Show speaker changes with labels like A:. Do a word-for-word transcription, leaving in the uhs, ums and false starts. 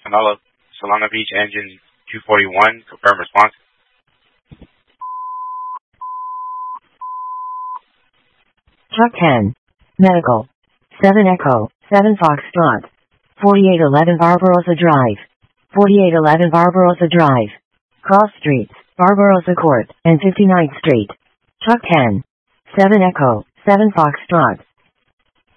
A: Canelo, Solana Beach, engine two forty-one, confirm response.
B: Chuck ten. Medical. seven Echo, seven Foxtrot. forty-eight eleven Barbarossa Drive. forty-eight eleven Barbarossa Drive. Cross Streets, Barbarossa Court, and fifty-ninth Street. Chuck ten. seven Echo, seven Foxtrot.